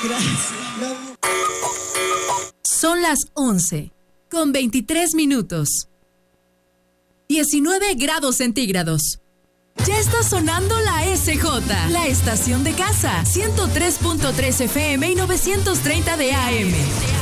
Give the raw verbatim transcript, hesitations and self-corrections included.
Gracias. Son las once, con veintitrés minutos. diecinueve grados centígrados. Ya está sonando la S J, la estación de casa. ciento tres punto tres F M y novecientos treinta de A M.